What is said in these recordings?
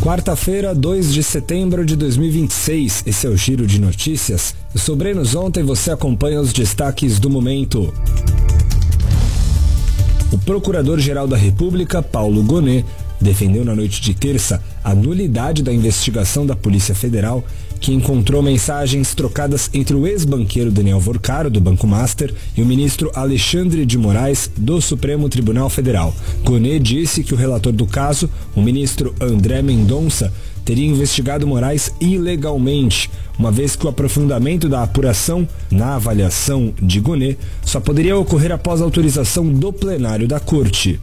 Quarta-feira, 2 de setembro de 2026, esse é o Giro de Notícias. Eu sou Breno Zonta e você acompanha os destaques do momento. O Procurador-Geral da República, Paulo Gonet, defendeu na noite de terça a nulidade da investigação da Polícia Federal, que encontrou mensagens trocadas entre o ex-banqueiro Daniel Vorcaro, do Banco Master, e o ministro Alexandre de Moraes, do Supremo Tribunal Federal. Gonet disse que o relator do caso, o ministro André Mendonça, teria investigado Moraes ilegalmente, uma vez que o aprofundamento da apuração, na avaliação de Gonet, só poderia ocorrer após autorização do plenário da Corte.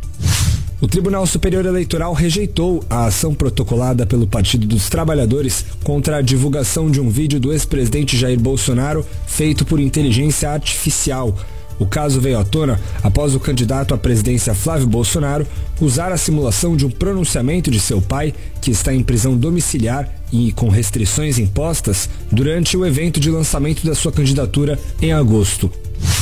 O Tribunal Superior Eleitoral rejeitou a ação protocolada pelo Partido dos Trabalhadores contra a divulgação de um vídeo do ex-presidente Jair Bolsonaro feito por inteligência artificial. O caso veio à tona após o candidato à presidência Flávio Bolsonaro usar a simulação de um pronunciamento de seu pai, que está em prisão domiciliar e com restrições impostas, durante o evento de lançamento da sua candidatura em agosto.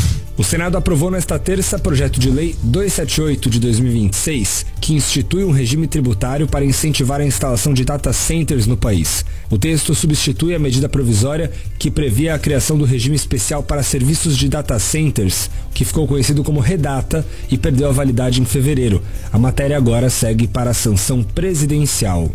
O Senado aprovou nesta terça projeto de lei 278 de 2026, que institui um regime tributário para incentivar a instalação de data centers no país. O texto substitui a medida provisória que previa a criação do regime especial para serviços de data centers, que ficou conhecido como REDATA e perdeu a validade em fevereiro. A matéria agora segue para a sanção presidencial.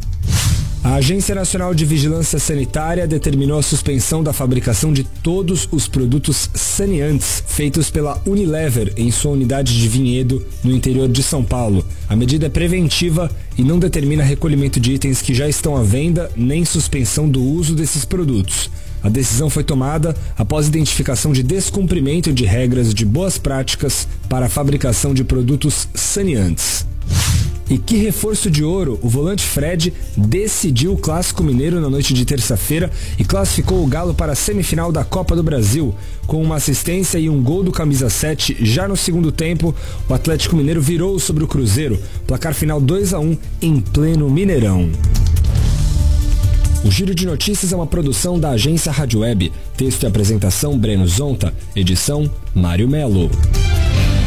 A Agência Nacional de Vigilância Sanitária determinou a suspensão da fabricação de todos os produtos saneantes feitos pela Unilever em sua unidade de Vinhedo, no interior de São Paulo. A medida é preventiva e não determina recolhimento de itens que já estão à venda, nem suspensão do uso desses produtos. A decisão foi tomada após identificação de descumprimento de regras de boas práticas para a fabricação de produtos saneantes. E que reforço de ouro, o volante Fred decidiu o Clássico Mineiro na noite de terça-feira e classificou o Galo para a semifinal da Copa do Brasil. Com uma assistência e um gol do camisa 7 já no segundo tempo, o Atlético Mineiro virou sobre o Cruzeiro, placar final 2-1 em pleno Mineirão. O Giro de Notícias é uma produção da agência Rádio Web. Texto e apresentação Breno Zonta, edição Mário Melo.